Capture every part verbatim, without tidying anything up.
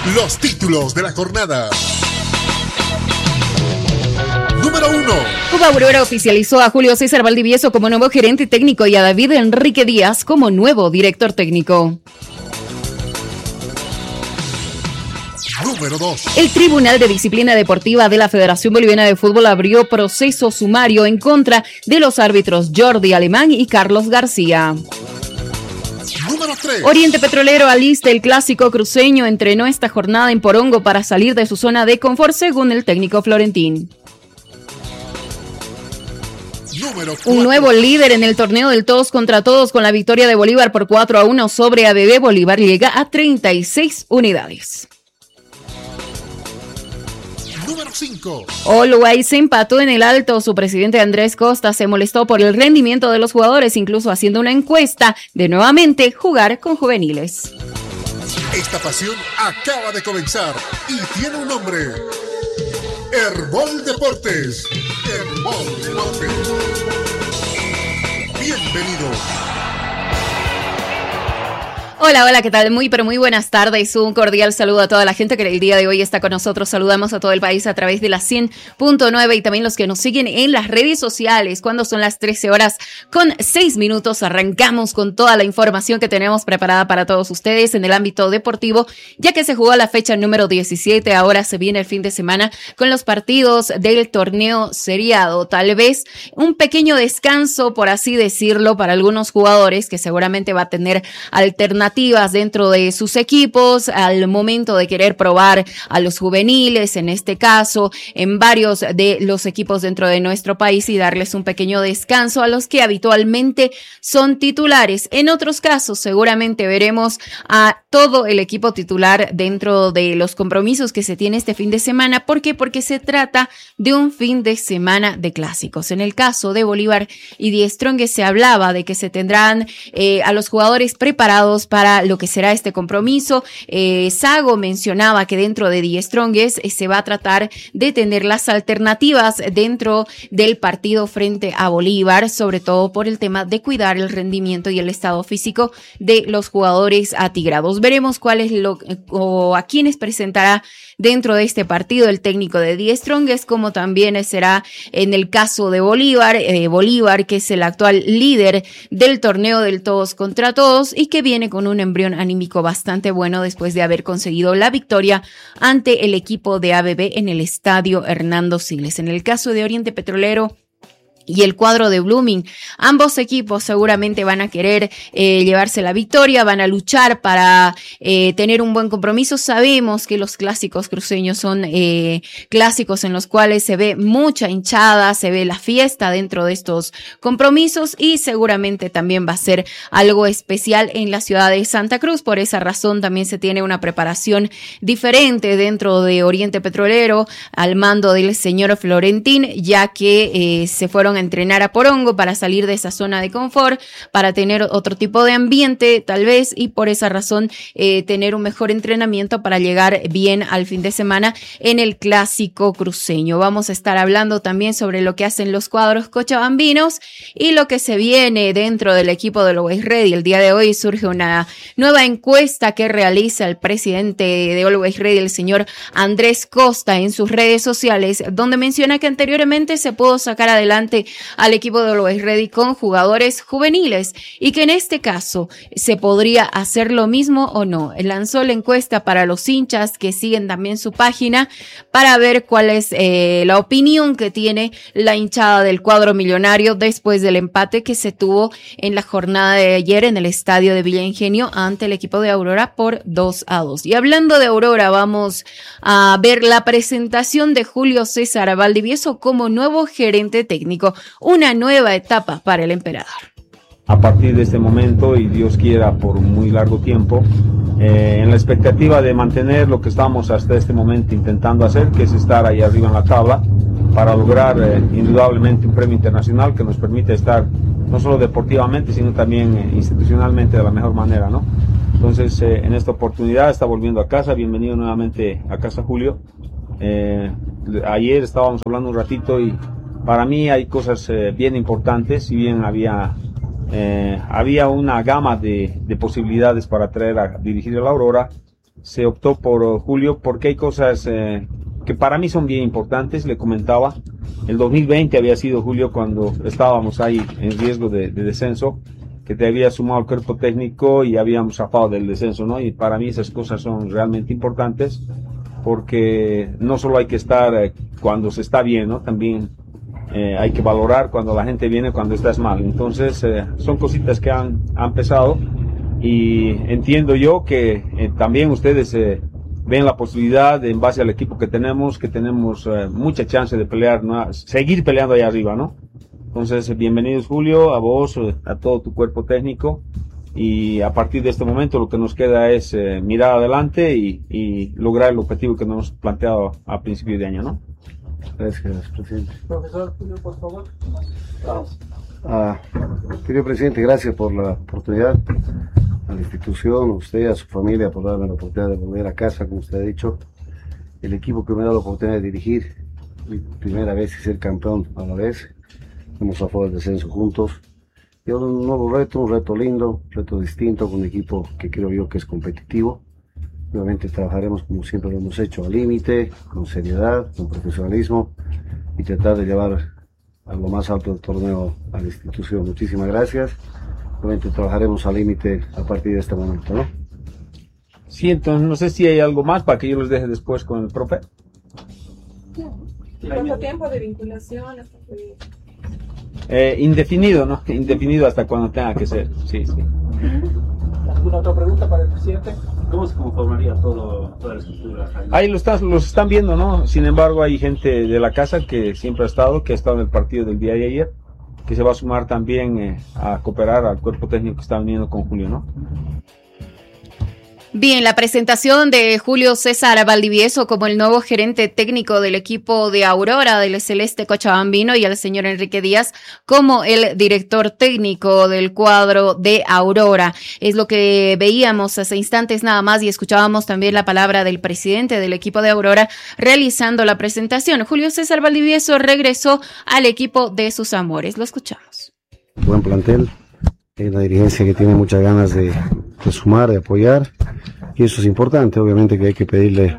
Los títulos de la jornada. Número uno. Cuba Aurora oficializó a Julio César Valdivieso como nuevo gerente técnico y a David Enrique Díaz como nuevo director técnico. Número dos. El Tribunal de Disciplina Deportiva de la Federación Boliviana de Fútbol abrió proceso sumario en contra de los árbitros Jordi Alemán y Carlos García. Número tres. Oriente Petrolero alista el clásico cruceño, entrenó esta jornada en Porongo para salir de su zona de confort, según el técnico Florentín. Un nuevo líder en el torneo del todos contra todos con la victoria de Bolívar por cuatro a uno sobre A B B. Bolívar llega a treinta y seis unidades. Número cinco. Always se empató en el alto. Su presidente Andrés Costa se molestó por el rendimiento de los jugadores, incluso haciendo una encuesta de nuevamente jugar con juveniles. Esta pasión acaba de comenzar y tiene un nombre. Herbol Deportes. Herbol Deportes. Bienvenido. Hola, hola, ¿qué tal? Muy, pero muy buenas tardes. Un cordial saludo a toda la gente que el día de hoy está con nosotros. Saludamos a todo el país a través de la cien punto nueve y también los que nos siguen en las redes sociales. Cuando son las trece horas con seis minutos, arrancamos con toda la información que tenemos preparada para todos ustedes en el ámbito deportivo, ya que se jugó la fecha número diecisiete. Ahora se viene el fin de semana con los partidos del torneo seriado. Tal vez un pequeño descanso, por así decirlo, para algunos jugadores que seguramente va a tener alternativas dentro de sus equipos al momento de querer probar a los juveniles, en este caso, en varios de los equipos dentro de nuestro país, y darles un pequeño descanso a los que habitualmente son titulares. En otros casos, seguramente veremos a todo el equipo titular dentro de los compromisos que se tiene este fin de semana. ¿Por qué? Porque se trata de un fin de semana de clásicos. En el caso de Bolívar y Die Strongest se hablaba de que se tendrán eh, a los jugadores preparados para lo que será este compromiso. Eh, Sago mencionaba que dentro de Die Strongest eh, se va a tratar de tener las alternativas dentro del partido frente a Bolívar, sobre todo por el tema de cuidar el rendimiento y el estado físico de los jugadores atigrados. Veremos cuál es lo o a quiénes presentará dentro de este partido el técnico de Die Strongest, como también será en el caso de Bolívar, eh, Bolívar que es el actual líder del torneo del todos contra todos y que viene con un embrión anímico bastante bueno después de haber conseguido la victoria ante el equipo de A B B en el estadio Hernando Siles. En el caso de Oriente Petrolero y el cuadro de Blooming, ambos equipos seguramente van a querer eh, llevarse la victoria, van a luchar para eh, tener un buen compromiso. Sabemos que los clásicos cruceños son eh, clásicos en los cuales se ve mucha hinchada, se ve la fiesta dentro de estos compromisos y seguramente también va a ser algo especial en la ciudad de Santa Cruz. Por esa razón también se tiene una preparación diferente dentro de Oriente Petrolero al mando del señor Florentín, ya que eh, se fueron a entrenar a Porongo para salir de esa zona de confort, para tener otro tipo de ambiente tal vez, y por esa razón eh, tener un mejor entrenamiento para llegar bien al fin de semana en el clásico cruceño. Vamos a estar hablando también sobre lo que hacen los cuadros cochabambinos y lo que se viene dentro del equipo del Always Ready. El día de hoy surge una nueva encuesta que realiza el presidente de Always Ready, el señor Andrés Costa, en sus redes sociales, donde menciona que anteriormente se pudo sacar adelante al equipo de Always Ready con jugadores juveniles y que en este caso se podría hacer lo mismo o no. Lanzó la encuesta para los hinchas que siguen también su página para ver cuál es eh, la opinión que tiene la hinchada del cuadro millonario después del empate que se tuvo en la jornada de ayer en el estadio de Villa Ingenio ante el equipo de Aurora por dos a dos. Y hablando de Aurora, vamos a ver la presentación de Julio César Valdivieso como nuevo gerente técnico. Una nueva etapa para el emperador. A partir de este momento, y Dios quiera por muy largo tiempo, eh, en la expectativa de mantener lo que estamos hasta este momento intentando hacer, que es estar ahí arriba en la tabla, para lograr eh, indudablemente un premio internacional que nos permite estar no solo deportivamente, sino también eh, institucionalmente de la mejor manera, ¿no? Entonces, eh, en esta oportunidad está volviendo a casa. Bienvenido nuevamente a casa, Julio. Eh, ayer estábamos hablando un ratito y para mí hay cosas eh, bien importantes. Si bien había, eh, había una gama de, de posibilidades para traer a dirigir a la Aurora, se optó por Julio porque hay cosas eh, que para mí son bien importantes. Le comentaba, el dos mil veinte había sido, Julio, cuando estábamos ahí en riesgo de, de descenso, que te había sumado el cuerpo técnico y habíamos zafado del descenso, ¿no? Y para mí esas cosas son realmente importantes porque no solo hay que estar eh, cuando se está bien, ¿no? También eh, hay que valorar cuando la gente viene, cuando estás mal. Entonces eh, son cositas que han, han pesado y entiendo yo que eh, también ustedes eh, ven la posibilidad, en base al equipo que tenemos, que tenemos eh, mucha chance de pelear, ¿no? Seguir peleando allá arriba, ¿no? Entonces, bienvenidos, Julio, a vos, a todo tu cuerpo técnico, y a partir de este momento lo que nos queda es eh, mirar adelante y, y lograr el objetivo que nos hemos planteado a principio de año, ¿no? Gracias, presidente. Profesor Julio, por favor. Ah, querido presidente, gracias por la oportunidad, a la institución, a usted, a su familia, por darme la oportunidad de volver a casa, como usted ha dicho. El equipo que me da la oportunidad de dirigir, mi primera vez y ser campeón a la vez. Hemos zafado el descenso juntos. Y ahora un nuevo reto, un reto lindo, un reto distinto, con un equipo que creo yo que es competitivo. Nuevamente trabajaremos como siempre lo hemos hecho, al límite, con seriedad, con profesionalismo y tratar de llevar a lo más alto del torneo a la institución. Muchísimas gracias. Nuevamente trabajaremos al límite a partir de este momento, ¿no? Sí, entonces no sé si hay algo más para que yo los deje después con el profe. ¿Cuánto tiempo de vinculación hasta que... Eh, indefinido, ¿no? Indefinido hasta cuando tenga que ser. Sí, sí. ¿Alguna otra pregunta para el presidente? ¿Cómo se conformaría todo, toda la estructura? Ahí lo están, los están viendo, ¿no? Sin embargo, hay gente de la casa que siempre ha estado, que ha estado en el partido del día de ayer, que se va a sumar también eh, a cooperar al cuerpo técnico que está viniendo con Julio, ¿no? Bien, la presentación de Julio César Valdivieso como el nuevo gerente técnico del equipo de Aurora del Celeste Cochabambino y al señor Enrique Díaz como el director técnico del cuadro de Aurora. Es lo que veíamos hace instantes nada más y escuchábamos también la palabra del presidente del equipo de Aurora realizando la presentación. Julio César Valdivieso regresó al equipo de sus amores. Lo escuchamos. Buen plantel, hay una dirigencia que tiene muchas ganas de, de sumar, de apoyar. Y eso es importante, obviamente que hay que pedirle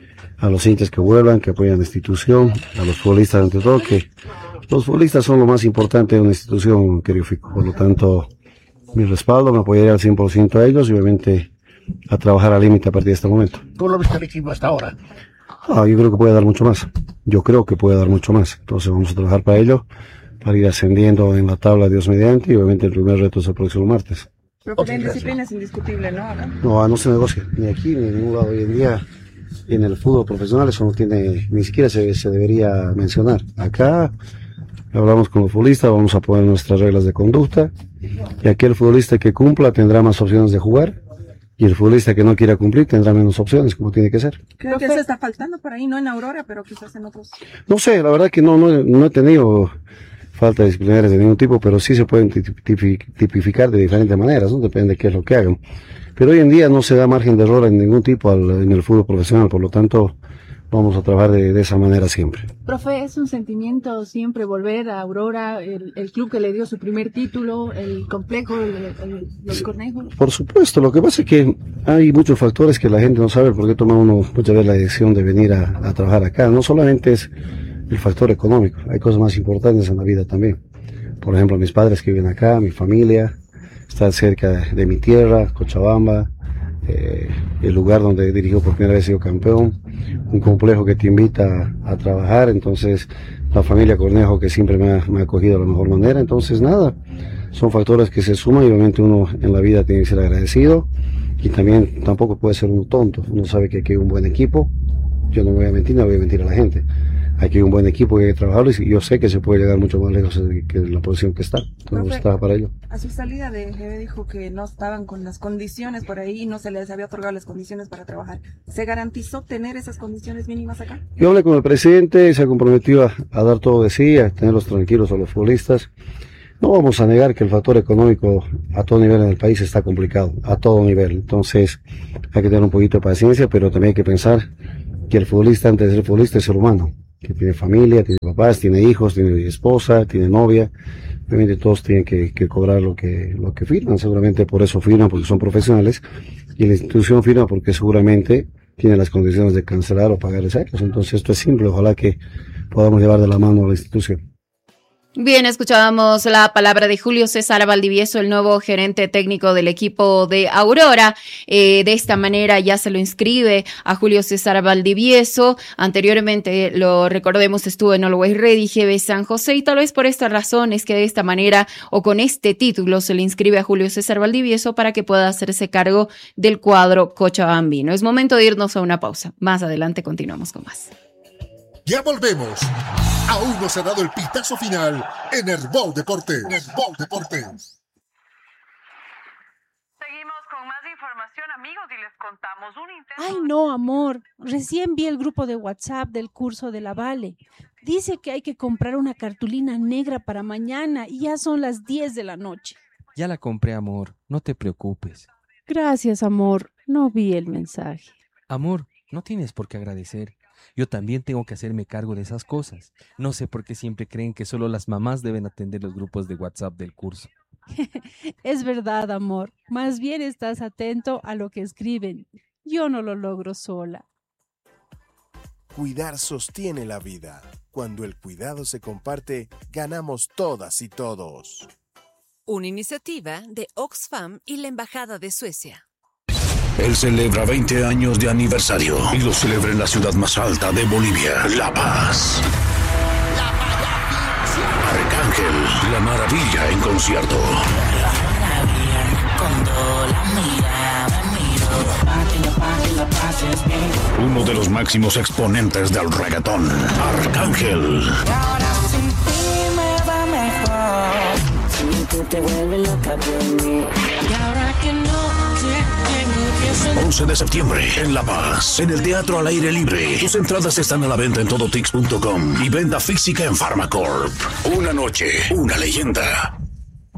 a los hinchas que vuelvan, que apoyen a la institución, a los futbolistas ante todo, que los futbolistas son lo más importante de una institución, querido Fico. Por lo tanto, mi respaldo, me apoyaré al cien por ciento a ellos y obviamente a trabajar al límite a partir de este momento. ¿Cómo lo viste el equipo hasta ahora? Ah, yo creo que puede dar mucho más, yo creo que puede dar mucho más, entonces vamos a trabajar para ello, para ir ascendiendo en la tabla Dios mediante y obviamente el primer reto es el próximo martes. Pero la indisciplina es indiscutible, ¿no? Acá. No, no se negocia, ni aquí ni en ningún lado. Hoy en día, en el fútbol profesional, eso no tiene, ni siquiera se, se debería mencionar. Acá hablamos con los futbolistas, vamos a poner nuestras reglas de conducta, y aquel futbolista que cumpla tendrá más opciones de jugar, y el futbolista que no quiera cumplir tendrá menos opciones, como tiene que ser. Creo que eso está faltando por ahí, no en Aurora, pero quizás en otros. No sé, la verdad que no, no, no he tenido falta disciplinarias de ningún tipo, pero sí se pueden tipificar de diferentes maneras, ¿no? Depende de qué es lo que hagan. Pero hoy en día no se da margen de error en ningún tipo al, en el fútbol profesional, por lo tanto vamos a trabajar de, de esa manera siempre. Profe, ¿es un sentimiento siempre volver a Aurora, el, el club que le dio su primer título, el complejo, el, el, los Cornejos? Por supuesto, lo que pasa es que hay muchos factores que la gente no sabe por qué toma uno muchas veces la decisión de venir a, a trabajar acá. No solamente es el factor económico, hay cosas más importantes en la vida también. Por ejemplo, mis padres que viven acá, mi familia, estar cerca de mi tierra, Cochabamba, eh, el lugar donde dirigió por primera vez sido campeón, un complejo que te invita a, a trabajar, entonces la familia Cornejo que siempre me ha, me ha acogido de la mejor manera, entonces nada, son factores que se suman y obviamente uno en la vida tiene que ser agradecido y también tampoco puede ser uno tonto, uno sabe que aquí hay un buen equipo, yo no me voy a mentir, no voy a mentir a la gente. Aquí hay un buen equipo que hay que trabajarlo y yo sé que se puede llegar mucho más lejos que la posición que está. Entonces está para ello. A su salida de G B dijo que no estaban con las condiciones por ahí y no se les había otorgado las condiciones para trabajar. ¿Se garantizó tener esas condiciones mínimas acá? Yo hablé con el presidente, se ha comprometido a, a dar todo de sí, a tenerlos tranquilos a los futbolistas. No vamos a negar que el factor económico a todo nivel en el país está complicado, a todo nivel. Entonces hay que tener un poquito de paciencia, pero también hay que pensar que el futbolista antes de ser futbolista es ser humano. Que tiene familia, tiene papás, tiene hijos, tiene esposa, tiene novia, obviamente todos tienen que, que cobrar lo que, lo que firman, seguramente por eso firman, porque son profesionales, y la institución firma porque seguramente tiene las condiciones de cancelar o pagar exactos. Entonces esto es simple, ojalá que podamos llevar de la mano a la institución. Bien, escuchábamos la palabra de Julio César Valdivieso, el nuevo gerente técnico del equipo de Aurora. Eh, de esta manera ya se lo inscribe a Julio César Valdivieso. Anteriormente, lo recordemos, estuvo en Always Ready, G B San José, y tal vez por esta razón es que de esta manera o con este título se le inscribe a Julio César Valdivieso para que pueda hacerse cargo del cuadro cochabambino. Es momento de irnos a una pausa. Más adelante continuamos con más. Ya volvemos. Aún no se ha dado el pitazo final en Herbol Deportes. Herbol Deportes. Seguimos con más información, amigos, y les contamos un intento... Ay, no, amor. Recién vi el grupo de WhatsApp del curso de la Vale. Dice que hay que comprar una cartulina negra para mañana y ya son las diez de la noche. Ya la compré, amor. No te preocupes. Gracias, amor. No vi el mensaje. Amor, no tienes por qué agradecer. Yo también tengo que hacerme cargo de esas cosas. No sé por qué siempre creen que solo las mamás deben atender los grupos de WhatsApp del curso. Es verdad, amor. Más bien estás atento a lo que escriben. Yo no lo logro sola. Cuidar sostiene la vida. Cuando el cuidado se comparte, ganamos todas y todos. Una iniciativa de Oxfam y la Embajada de Suecia. Él celebra veinte años de aniversario y lo celebra en la ciudad más alta de Bolivia, La Paz. Arcángel, la maravilla en concierto. Uno de los máximos exponentes del reggaetón, Arcángel. once de septiembre en La Paz, en el Teatro al Aire Libre. Tus entradas están a la venta en todo tix punto com y venta física en Pharmacorp. Una noche, una leyenda.